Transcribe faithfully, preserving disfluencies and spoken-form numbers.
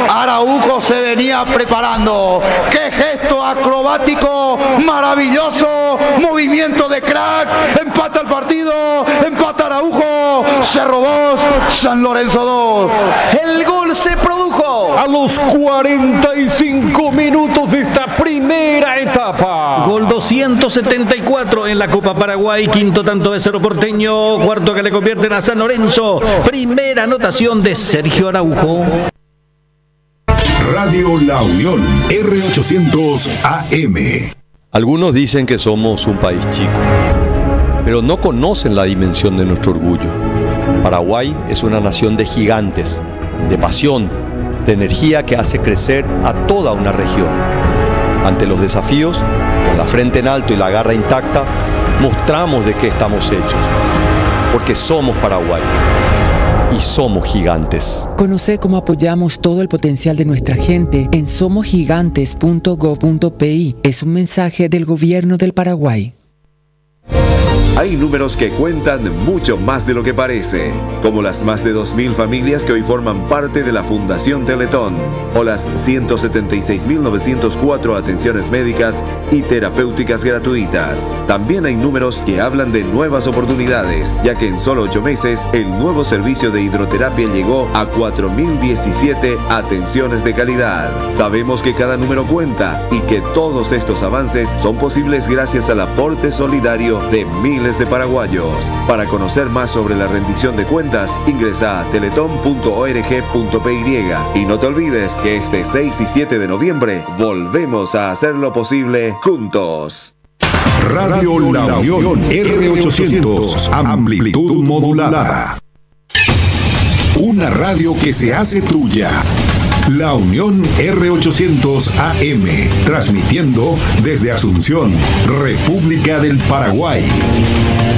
Araujo se venía preparando. ¡Qué gesto acrobático! ¡Maravilloso! Movimiento de crack. Empata el partido. Empata Araujo. Cerro dos, San Lorenzo dos. El gol se produjo a los cuarenta y cinco minutos de esta primera etapa. Gol doscientos setenta y cuatro en la Copa Paraguay. Quinto tanto de Cerro Porteño. Cuarto que le convierten a San Lorenzo. Primera anotación de Sergio Araujo. Radio La Unión, R ochocientos A M. Algunos dicen que somos un país chico, pero no conocen la dimensión de nuestro orgullo. Paraguay es una nación de gigantes, de pasión, de energía que hace crecer a toda una región. Ante los desafíos, con la frente en alto y la garra intacta, mostramos de qué estamos hechos, porque somos Paraguay y somos gigantes. Conoce cómo apoyamos todo el potencial de nuestra gente en somos gigantes punto gob punto pi. Es un mensaje del Gobierno del Paraguay. Hay números que cuentan mucho más de lo que parece, como las más de dos mil familias que hoy forman parte de la Fundación Teletón, o las ciento setenta y seis mil novecientos cuatro atenciones médicas y terapéuticas gratuitas. También hay números que hablan de nuevas oportunidades, ya que en solo ocho meses el nuevo servicio de hidroterapia llegó a cuatro mil diecisiete atenciones de calidad. Sabemos que cada número cuenta y que todos estos avances son posibles gracias al aporte solidario de miles de paraguayos. Para conocer más sobre la rendición de cuentas, ingresa a teletón punto org punto py y no te olvides que este seis y siete de noviembre volvemos a hacer lo posible juntos. Radio La Unión, R ochocientos, amplitud modulada. Una radio que se hace tuya. La Unión R ochocientos A M, transmitiendo desde Asunción, República del Paraguay.